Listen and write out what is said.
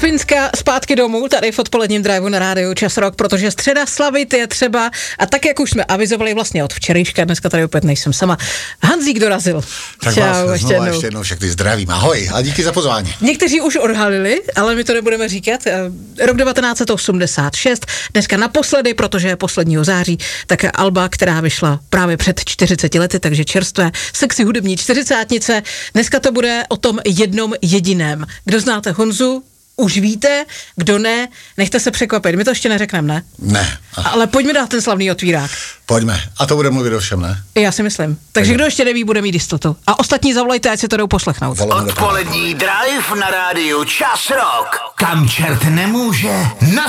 Finska zpátky domů, tady v odpoledním driveu na rádiu Čas Rock, protože středa slavit je třeba a tak, jak už jsme avizovali vlastně od včerejška, dneska tady opět nejsem sama. Hanzík dorazil. Tak čau, vás ještě jednou všechny zdravím. Ahoj a díky za pozvání. Někteří už odhalili, ale my to nebudeme říkat. Rok 1986, dneska naposledy, protože je posledního září, tak alba, která vyšla právě před 40 lety, takže čerstvé, sexy hudební čtyřicátnice. Dneska to bude o tom jednom jediném. Kdo znáte Honzu, už víte, kdo ne, nechte se překvapit. My to ještě neřekneme, ne? Ne. Ale pojďme dát ten slavný otvírák. Pojďme. A to bude mluvit o všem, ne? Já si myslím. Takže kdo ještě neví, bude mít jistotu. A ostatní zavolejte, ať si to jdou poslechnout. Odpolední drive na rádiu Čas Rock. Kam čert nemůže, na